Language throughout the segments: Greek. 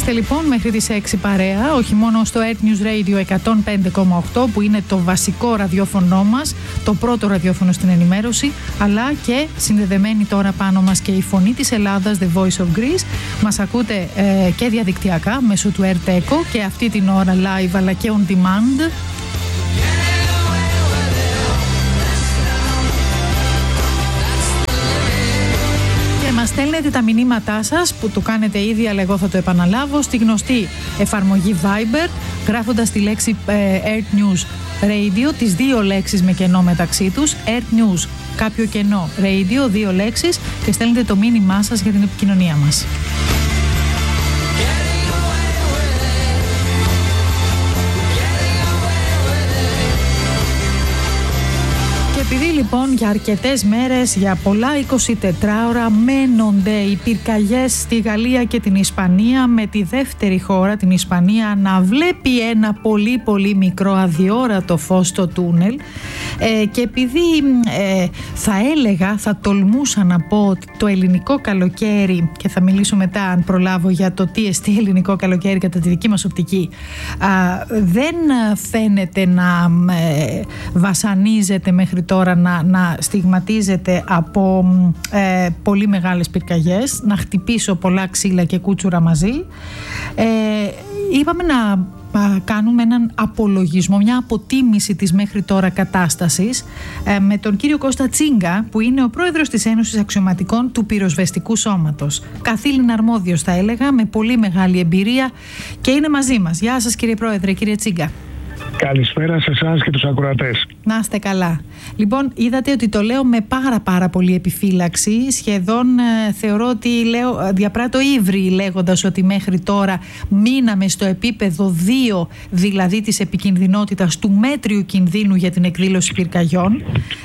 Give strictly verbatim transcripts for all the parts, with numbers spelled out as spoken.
Είμαστε λοιπόν μέχρι τις έξι παρέα, όχι μόνο στο Earth News Radio εκατόν πέντε κόμμα οκτώ που είναι το βασικό ραδιόφωνο μας, το πρώτο ραδιόφωνο στην ενημέρωση, αλλά και συνδεδεμένη τώρα πάνω μας και η φωνή της Ελλάδας, The Voice of Greece. Μας ακούτε ε, και διαδικτυακά μέσω του Earth Echo και αυτή την ώρα live αλλά και on demand. Μας στέλνετε τα μηνύματά σας που το κάνετε ήδη, αλλά εγώ θα το επαναλάβω, στη γνωστή εφαρμογή Viber, γράφοντας τη λέξη ε, Earth News Radio, τις δύο λέξεις με κενό μεταξύ τους, Earth News κάποιο κενό Radio, δύο λέξεις, και στέλνετε το μήνυμά σας για την επικοινωνία μας. Επειδή λοιπόν για αρκετές μέρες, για πολλά εικοσιτετράωρα μένονται οι πυρκαγιές στη Γαλλία και την Ισπανία, με τη δεύτερη χώρα, την Ισπανία, να βλέπει ένα πολύ πολύ μικρό αδιόρατο φως στο τούνελ, ε, και επειδή ε, θα έλεγα, θα τολμούσα να πω ότι το ελληνικό καλοκαίρι, και θα μιλήσω μετά αν προλάβω για το τι εστί ελληνικό καλοκαίρι κατά τη δική μας οπτική, α, δεν φαίνεται να ε, βασανίζεται μέχρι τώρα, να, να στιγματίζεται από ε, πολύ μεγάλες πυρκαγιές, να χτυπήσω πολλά ξύλα και κούτσουρα μαζί. Ε, είπαμε να α, κάνουμε έναν απολογισμό, μια αποτίμηση της μέχρι τώρα κατάστασης ε, με τον κύριο Κώστα Τσίγκα, που είναι ο πρόεδρος της Ένωσης Αξιωματικών του Πυροσβεστικού Σώματος. Καθήλυνα αρμόδιος θα έλεγα, με πολύ μεγάλη εμπειρία, και είναι μαζί μας. Γεια σας κύριε πρόεδρε, κύριε Τσίγκα. Καλησπέρα σε εσάς και τους ακροατές. Να είστε καλά. Λοιπόν, είδατε ότι το λέω με πάρα πάρα πολύ επιφύλαξη. Σχεδόν ε, θεωρώ ότι λέω, διαπράττω ύβρι λέγοντας ότι μέχρι τώρα μείναμε στο επίπεδο δύο, δηλαδή της επικινδυνότητας, του μέτριου κινδύνου για την εκδήλωση πυρκαγιών.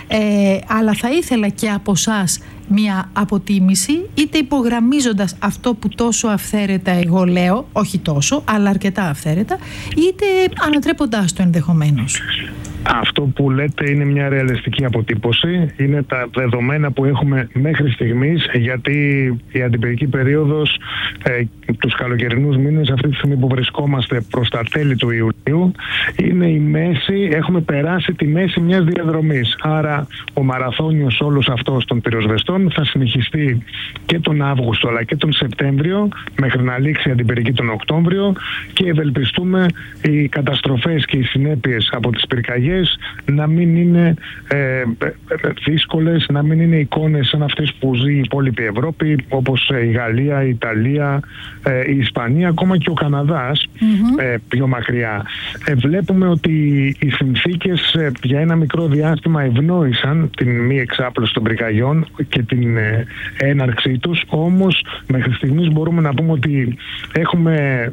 Ε, αλλά θα ήθελα και από εσάς μια αποτίμηση, είτε υπογραμμίζοντας αυτό που τόσο αυθαίρετα εγώ λέω, όχι τόσο, αλλά αρκετά αυθαίρετα, είτε ανατρέποντάς το ενδεχομένως. Αυτό που λέτε είναι μια ρεαλιστική αποτύπωση. Είναι τα δεδομένα που έχουμε μέχρι στιγμής, γιατί η αντιπυρική περίοδος, ε, τους καλοκαιρινούς μήνες, αυτή τη στιγμή που βρισκόμαστε προς τα τέλη του Ιουλίου, είναι η μέση, έχουμε περάσει τη μέση μιας διαδρομής. Άρα ο μαραθώνιος όλος αυτός των πυροσβεστών θα συνεχιστεί και τον Αύγουστο αλλά και τον Σεπτέμβριο, μέχρι να λήξει η αντιπυρική τον Οκτώβριο, και ευελπιστούμε οι καταστροφές και οι συνέπειες από τις πυρκαγιές να μην είναι ε, δύσκολες, να μην είναι εικόνες σαν αυτές που ζει η υπόλοιπη Ευρώπη, όπως η Γαλλία, η Ιταλία, ε, η Ισπανία, ακόμα και ο Καναδάς, mm-hmm. ε, πιο μακριά. Ε, βλέπουμε ότι οι συνθήκες ε, για ένα μικρό διάστημα ευνόησαν την μη εξάπλωση των πυρκαγιών και την ε, έναρξή τους, όμως μέχρι στιγμής μπορούμε να πούμε ότι έχουμε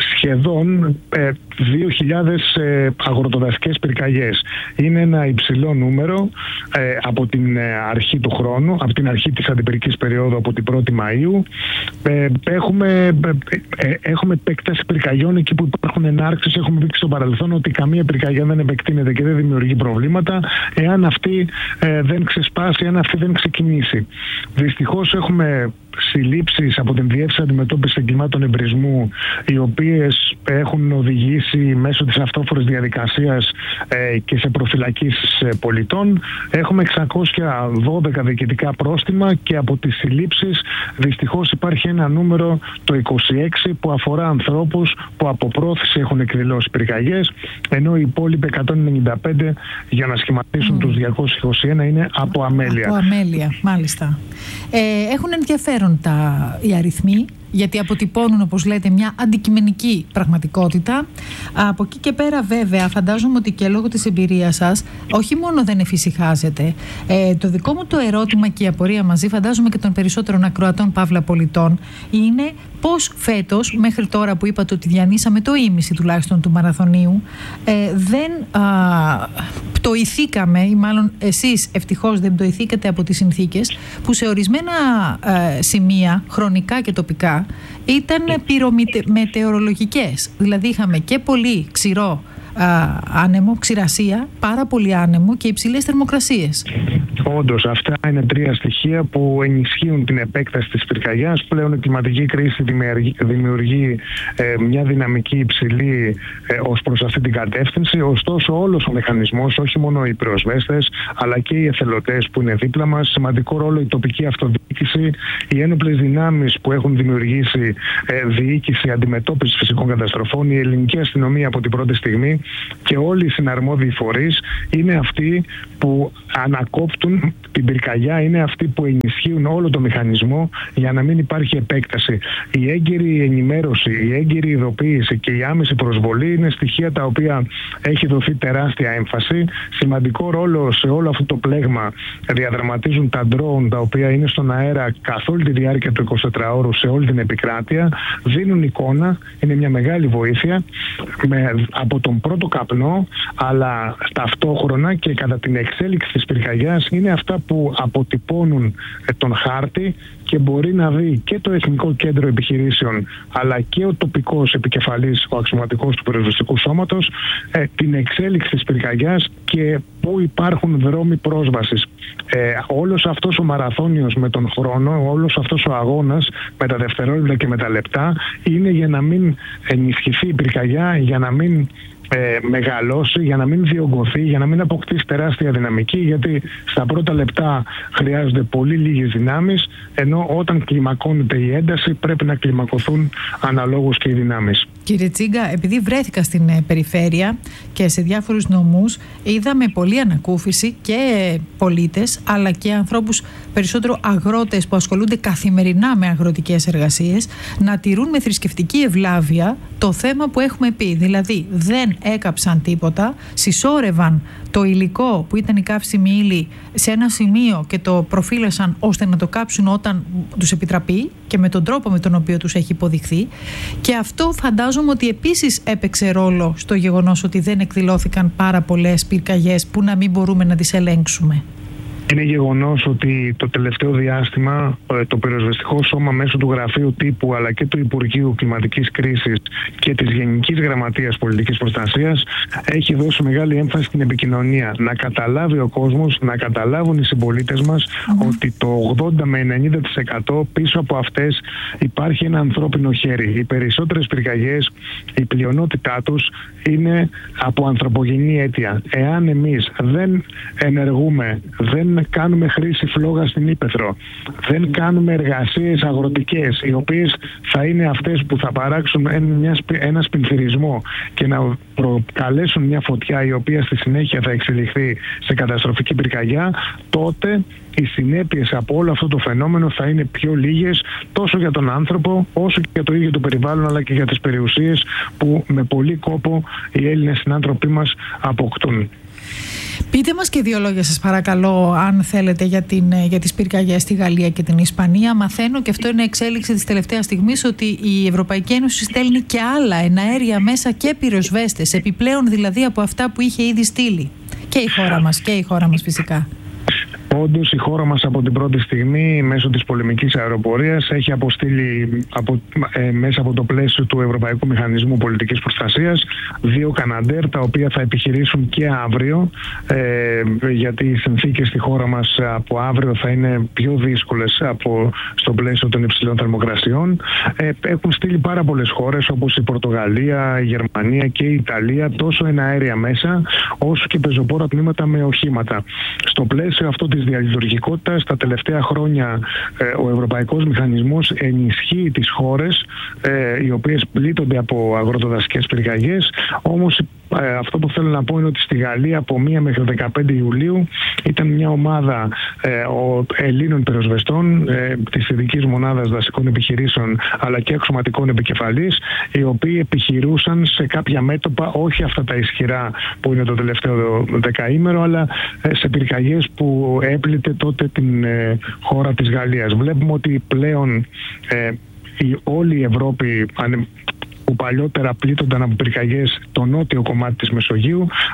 σχεδόν ε, δύο χιλιάδες ε, αγροτοδασικές πυρκαγιές. Είναι ένα υψηλό νούμερο ε, από την ε, αρχή του χρόνου, από την αρχή της αντιπυρικής περίοδου, από την πρώτη Μαΐου. Ε, έχουμε, ε, έχουμε επέκταση πυρκαγιών εκεί που υπάρχουν ενάρξεις. Έχουμε δείξει στο παρελθόν ότι καμία πυρκαγιά δεν επεκτείνεται και δεν δημιουργεί προβλήματα εάν αυτή ε, δεν ξεσπάσει, εάν αυτή δεν ξεκινήσει. Δυστυχώς έχουμε συλλήψεις από την Διεύθυνση Αντιμετώπισης Εγκλημάτων Εμπρισμού, οι οποίες έχουν οδηγήσει μέσω της αυτόφορης διαδικασίας ε, και σε προφυλακίσεις ε, πολιτών. Έχουμε εξακόσια δώδεκα διοικητικά πρόστιμα, και από τις συλλήψεις δυστυχώς υπάρχει ένα νούμερο, το είκοσι έξι, που αφορά ανθρώπους που από πρόθεση έχουν εκδηλώσει πυρκαγιές, ενώ οι υπόλοιποι εκατόν ενενήντα πέντε, για να σχηματίσουν mm. τους διακόσιους είκοσι ένα, είναι από αμέλεια. Από αμέλεια, μάλιστα. Ε, έχουν ενδιαφέρον τα, οι αριθμοί, γιατί αποτυπώνουν, όπως λέτε, μια αντικειμενική πραγματικότητα. Από εκεί και πέρα, βέβαια, φαντάζομαι ότι και λόγω της εμπειρίας σας, όχι μόνο δεν εφησυχάζετε. Ε, το δικό μου το ερώτημα και η απορία μαζί, φαντάζομαι και των περισσότερων ακροατών παύλα πολιτών, είναι πώς φέτος, μέχρι τώρα που είπατε ότι διανύσαμε το ήμιση τουλάχιστον του μαραθωνίου, ε, δεν α, πτωηθήκαμε, ή μάλλον εσείς ευτυχώς δεν πτωηθήκατε από τις συνθήκες που σε ορισμένα ε, σημεία, χρονικά και τοπικά, ήταν πυρομετεωρολογικές. Δηλαδή είχαμε και πολύ ξηρό α, άνεμο, ξηρασία, πάρα πολύ άνεμο και υψηλές θερμοκρασίες. Όντως, αυτά είναι τρία στοιχεία που ενισχύουν την επέκταση της πυρκαγιάς. Πλέον η κλιματική κρίση δημιουργεί ε, μια δυναμική υψηλή ε, ως προς αυτή την κατεύθυνση. Ωστόσο, όλος ο μηχανισμός, όχι μόνο οι πυροσβέστες, αλλά και οι εθελοντές που είναι δίπλα μας, σημαντικό ρόλο η τοπική αυτοδιοίκηση, οι ένοπλες δυνάμεις που έχουν δημιουργήσει ε, διοίκηση αντιμετώπισης φυσικών καταστροφών, η ελληνική αστυνομία από την πρώτη στιγμή και όλοι οι συναρμόδιοι φορείς είναι αυτοί που ανακόπτουν την πυρκαγιά, είναι αυτοί που ενισχύουν όλο το μηχανισμό για να μην υπάρχει επέκταση. Η έγκαιρη ενημέρωση, η έγκαιρη ειδοποίηση και η άμεση προσβολή είναι στοιχεία τα οποία έχει δοθεί τεράστια έμφαση. Σημαντικό ρόλο σε όλο αυτό το πλέγμα διαδραματίζουν τα drone, τα οποία είναι στον αέρα καθ' όλη τη διάρκεια του εικοσιτετράωρου σε όλη την επικράτεια. Δίνουν εικόνα, είναι μια μεγάλη βοήθεια με, από τον πρώτο καπνό, αλλά ταυτόχρονα και κατά την εξέλιξη της πυρκαγιάς είναι αυτά που αποτυπώνουν τον χάρτη και μπορεί να δει και το Εθνικό Κέντρο Επιχειρήσεων αλλά και ο τοπικός επικεφαλής, ο αξιωματικός του πυροσβεστικού σώματος, ε, την εξέλιξη της πυρκαγιάς και πού υπάρχουν δρόμοι πρόσβασης. Ε, όλος αυτός ο μαραθώνιος με τον χρόνο, όλος αυτός ο αγώνας με τα δευτερόλεπτα και με τα λεπτά είναι για να μην ενισχυθεί η πυρκαγιά, για να μην Ε, μεγαλώσει, για να μην διωγγωθεί, για να μην αποκτήσει τεράστια δυναμική, γιατί στα πρώτα λεπτά χρειάζονται πολύ λίγες δυνάμεις, ενώ όταν κλιμακώνεται η ένταση πρέπει να κλιμακωθούν αναλόγως και οι δυνάμεις. Κύριε Τσίγκα, επειδή βρέθηκα στην ε, περιφέρεια και σε διάφορους νομούς, είδαμε πολλή ανακούφιση και πολίτες, αλλά και ανθρώπους, περισσότερο αγρότες που ασχολούνται καθημερινά με αγροτικές εργασίες, να τηρούν με θρησκευτική ευλάβεια το θέμα που έχουμε πει. Δηλαδή, δεν έκαψαν τίποτα, συσσόρευαν το υλικό που ήταν η καύσιμη ύλη σε ένα σημείο και το προφύλασαν ώστε να το κάψουν όταν τους επιτραπεί και με τον τρόπο με τον οποίο τους έχει υποδειχθεί. Και αυτό φαντάζομαι ότι επίσης έπαιξε ρόλο στο γεγονός ότι δεν εκδηλώθηκαν πάρα πολλές πυρκαγιές που να μην μπορούμε να τις ελέγξουμε. Είναι γεγονός ότι το τελευταίο διάστημα το πυροσβεστικό σώμα μέσω του Γραφείου Τύπου αλλά και του Υπουργείου Κλιματικής Κρίσης και της Γενικής Γραμματείας Πολιτικής Προστασίας έχει δώσει μεγάλη έμφαση στην επικοινωνία. Να καταλάβει ο κόσμος, να καταλάβουν οι συμπολίτες μας mm-hmm. ότι το ογδόντα με ενενήντα τοις εκατό πίσω από αυτές υπάρχει ένα ανθρώπινο χέρι. Οι περισσότερες πυρκαγιές, η πλειονότητά τους είναι από ανθρωπογενή αίτια. Εάν εμείς δεν ενεργούμε, δεν κάνουμε χρήση φλόγα στην ύπαιθρο, δεν κάνουμε εργασίες αγροτικές οι οποίες θα είναι αυτές που θα παράξουν ένα σπινθυρισμό και να προκαλέσουν μια φωτιά η οποία στη συνέχεια θα εξελιχθεί σε καταστροφική πυρκαγιά, τότε οι συνέπειες από όλο αυτό το φαινόμενο θα είναι πιο λίγες τόσο για τον άνθρωπο όσο και για το ίδιο το περιβάλλον αλλά και για τις περιουσίες που με πολύ κόπο οι Έλληνες συνάνθρωποι μας αποκτούν. Πείτε μας και δύο λόγια σας παρακαλώ, αν θέλετε, για, την, για τις πυρκαγιές στη Γαλλία και την Ισπανία. Μαθαίνω, και αυτό είναι εξέλιξη της τελευταίας στιγμής, ότι η Ευρωπαϊκή Ένωση στέλνει και άλλα εναέρια μέσα και πυροσβέστες, επιπλέον δηλαδή από αυτά που είχε ήδη στείλει. Και η χώρα μας, και η χώρα μας φυσικά. Όντως η χώρα μας από την πρώτη στιγμή μέσω της πολεμικής αεροπορίας έχει αποστείλει από, ε, μέσα από το πλαίσιο του Ευρωπαϊκού Μηχανισμού Πολιτικής Προστασίας δύο Καναντέρ τα οποία θα επιχειρήσουν και αύριο ε, γιατί οι συνθήκες στη χώρα μας από αύριο θα είναι πιο δύσκολες από στο πλαίσιο των υψηλών θερμοκρασιών. Ε, έχουν στείλει πάρα πολλές χώρες όπως η Πορτογαλία, η Γερμανία και η Ιταλία τόσο εναέρια μέσα όσο και πεζοπόρα τμήματα με οχήματα. Στο πλαίσιο αυτό της διαλειτουργικότητας, τα τελευταία χρόνια ε, ο Ευρωπαϊκός Μηχανισμός ενισχύει τις χώρες ε, οι οποίες πλήττονται από αγροτοδασικές πυρκαγιές. Όμως ε, αυτό που θέλω να πω είναι ότι στη Γαλλία από μία μέχρι δεκαπέντε Ιουλίου ήταν μια ομάδα ε, ο, Ελλήνων πυροσβεστών ε, της ειδικής μονάδας δασικών επιχειρήσεων αλλά και αξιωματικών επικεφαλής, οι οποίοι επιχειρούσαν σε κάποια μέτωπα, όχι αυτά τα ισχυρά που είναι το τελευταίο δεκαήμερο, αλλά ε, σε πυρκαγιές που έπλητε τότε την ε, χώρα της Γαλλίας. Βλέπουμε ότι πλέον ε, η, όλη η Ευρώπη που παλιότερα πλήττονταν από πυρκαγιές το νότιο κομμάτι της Μεσογείου,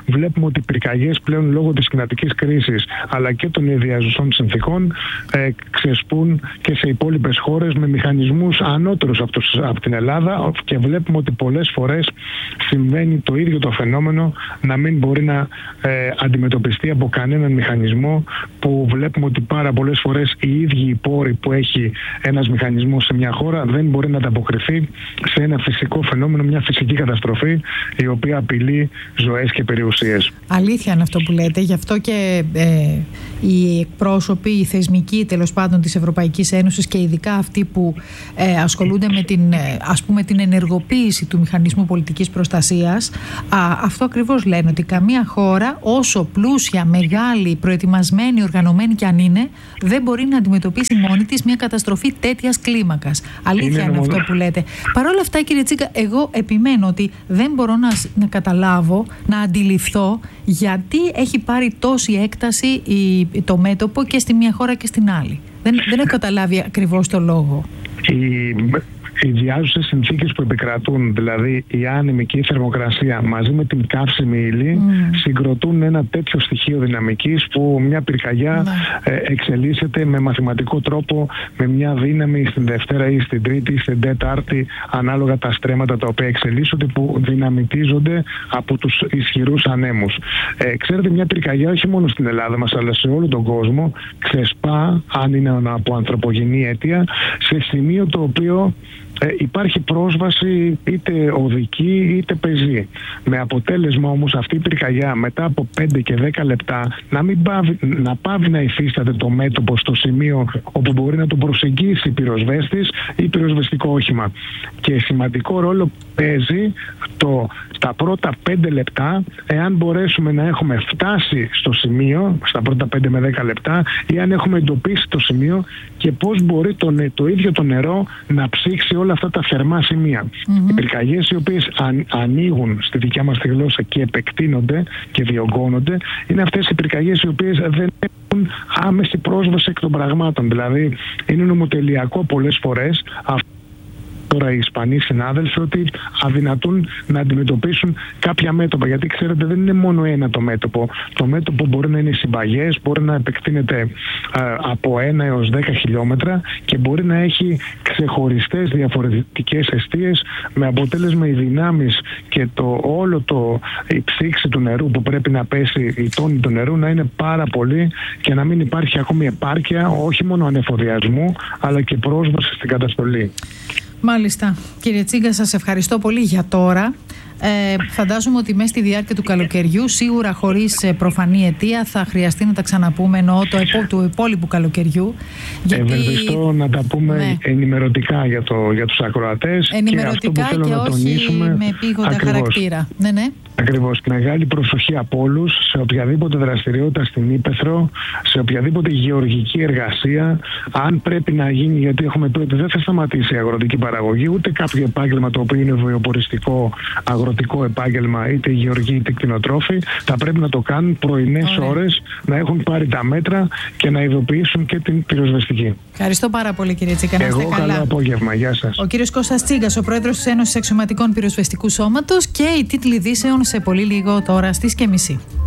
βλέπουμε ότι οι πυρκαγιές πλέον λόγω της κλιματικής κρίσης αλλά και των ιδιαζουσών συνθήκων ε, ξεσπούν και σε υπόλοιπες χώρες με μηχανισμούς ανώτερους από, τους, από την Ελλάδα, και βλέπουμε ότι πολλές φορές συμβαίνει το ίδιο το φαινόμενο να μην μπορεί να ε, αντιμετωπιστεί από κανέναν μηχανισμό, που βλέπουμε ότι πάρα πολλές φορές οι ίδιοι οι πόροι που έχει ένας μηχανισμός σε μια χώρα δεν μπορεί να ανταποκριθεί σε ένα φυσικό φαινόμενο, μια φυσική καταστροφή η οποία απειλεί ζωές και περιουσίες. Αλήθεια είναι αυτό που λέτε, γι' αυτό και ε, οι εκπρόσωποι, οι θεσμικοί τέλος πάντων της Ευρωπαϊκής Ένωσης και ειδικά αυτοί που ε, ασχολούνται με την, ε, ας πούμε, την ενεργοποίηση του μηχανισμού πολιτικής προστασίας, α, αυτό ακριβώς λένε, ότι καμία χώρα, όσο πλούσια, μεγάλη, προετοιμασμένη, οργανωμένη κι αν είναι, δεν μπορεί να αντιμετωπίσει μόνη της μια καταστροφή τέτοιας κλίμακας. Αλήθεια είναι, είναι αυτό που λέτε. Παρ' όλα αυτά, κύριε Τσίγκα, εγώ επιμένω ότι δεν μπορώ να, να καταλάβω, να αντιληφθώ γιατί έχει πάρει τόση έκταση η, το μέτωπο και στη μία χώρα και στην άλλη. Δεν, δεν έχω καταλάβει ακριβώς το λόγο. Η... Οι διάζουσες συνθήκες που επικρατούν, δηλαδή η άνεμη και η θερμοκρασία μαζί με την καύσιμη ύλη, mm. συγκροτούν ένα τέτοιο στοιχείο δυναμικής που μια πυρκαγιά mm. ε, εξελίσσεται με μαθηματικό τρόπο, με μια δύναμη στην Δευτέρα ή στην Τρίτη ή στην Τέταρτη, ανάλογα τα στρέμματα τα οποία εξελίσσονται, που δυναμητίζονται από τους ισχυρούς ανέμους. Ε, ξέρετε, μια πυρκαγιά όχι μόνο στην Ελλάδα μας αλλά σε όλο τον κόσμο ξεσπά, αν είναι από ανθρωπογενή αίτια, σε σημείο το οποίο Ε, υπάρχει πρόσβαση είτε οδική είτε πεζή. Με αποτέλεσμα όμως αυτή η πυρκαγιά μετά από πέντε και δέκα λεπτά να μην πάβει να, πάβει να υφίσταται το μέτωπο στο σημείο όπου μπορεί να το προσεγγίσει πυροσβέστης ή πυροσβεστικό όχημα. Και σημαντικό ρόλο παίζει το, τα πρώτα πέντε λεπτά, εάν μπορέσουμε να έχουμε φτάσει στο σημείο στα πρώτα πέντε με δέκα λεπτά, ή αν έχουμε εντοπίσει το σημείο και πώς μπορεί το, το ίδιο το νερό να ψήξει όλα αυτά τα θερμά σημεία. Mm-hmm. Οι πυρκαγιές οι οποίες αν, ανοίγουν στη δικιά μας τη γλώσσα και επεκτείνονται και διωγγώνονται, είναι αυτές οι πυρκαγιές οι οποίες δεν έχουν άμεση πρόσβαση εκ των πραγμάτων. Δηλαδή είναι νομοτελειακό πολλές φορές αυτό τώρα οι Ισπανοί συνάδελφοι, ότι αδυνατούν να αντιμετωπίσουν κάποια μέτωπα. Γιατί ξέρετε, δεν είναι μόνο ένα το μέτωπο. Το μέτωπο μπορεί να είναι συμπαγές, μπορεί να επεκτείνεται α, από ένα έως δέκα χιλιόμετρα και μπορεί να έχει ξεχωριστές διαφορετικές εστίες, με αποτέλεσμα οι δυνάμεις και το όλο το, η ψήξη του νερού που πρέπει να πέσει, η τόνη του νερού να είναι πάρα πολύ και να μην υπάρχει ακόμη επάρκεια όχι μόνο ανεφοδιασμού αλλά και πρόσβαση στην καταστολή. Μάλιστα. Κύριε Τσίγκα, σας ευχαριστώ πολύ για τώρα. Ε, φαντάζομαι ότι μέσα στη διάρκεια του καλοκαιριού, σίγουρα χωρίς προφανή αιτία, θα χρειαστεί να τα ξαναπούμε, εννοώ το επό, του υπόλοιπου καλοκαιριού. Γιατί... Ευελπιστώ να τα πούμε ναι. ενημερωτικά για, το, για τους ακροατές. Ενημερωτικά και, και όχι με επίγοντα ακριβώς. χαρακτήρα. Ναι, ναι. Ακριβώς. Μεγάλη προσοχή από όλους σε οποιαδήποτε δραστηριότητα στην Ύπαιθρο, σε οποιαδήποτε γεωργική εργασία. Αν πρέπει να γίνει, γιατί έχουμε πει ότι δεν θα σταματήσει η αγροτική παραγωγή, ούτε κάποιο επάγγελμα το οποίο είναι βιοποριστικό αγροτικό επάγγελμα, είτε γεωργοί είτε κτηνοτρόφοι, θα πρέπει να το κάνουν πρωινές ώρες, να έχουν πάρει τα μέτρα και να ειδοποιήσουν και την πυροσβεστική. Ευχαριστώ πάρα πολύ, κύριε Τσίγκα. Να είστε καλά. Εγώ καλό απόγευμα. Γεια σας. Ο κύριος Κώστας Τσίγκας, ο πρόεδρος της Ένωσης Αξιωματικών Πυροσβεστικού Σώματος, και οι τίτλοι ειδήσεων σε πολύ λίγο τώρα στις και μισή.